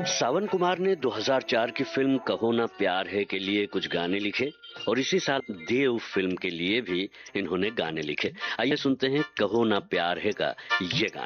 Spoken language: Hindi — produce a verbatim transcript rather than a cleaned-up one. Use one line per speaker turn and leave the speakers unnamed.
सावन कुमार ने दो हज़ार चार की फिल्म कहो ना प्यार है के लिए कुछ गाने लिखे और इसी साल देव फिल्म के लिए भी इन्होंने गाने लिखे। आइए सुनते हैं कहो ना प्यार है का ये गाना।